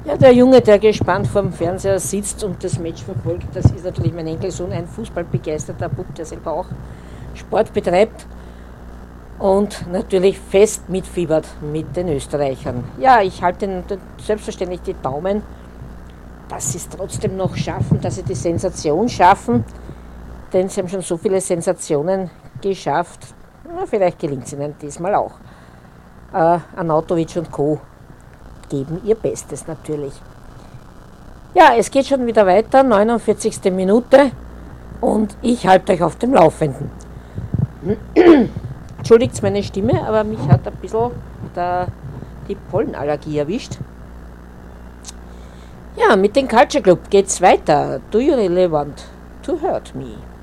Ja, der Junge, der gespannt vor dem Fernseher sitzt und das Match verfolgt, das ist natürlich mein Enkelsohn, ein fußballbegeisterter Bub, der selber auch Sport betreibt und natürlich fest mitfiebert mit den Österreichern. Ja, ich halte selbstverständlich die Daumen, dass sie es trotzdem noch schaffen, dass sie die Sensation schaffen, denn sie haben schon so viele Sensationen geschafft. Na, vielleicht gelingt es ihnen diesmal auch. Arnautovic und Co. geben ihr Bestes natürlich. Ja, es geht schon wieder weiter, 49. Minute und ich halte euch auf dem Laufenden. Entschuldigt meine Stimme, aber mich hat ein bisschen die Pollenallergie erwischt. Ja, mit dem Culture Club geht's weiter. Do you really want to hurt me?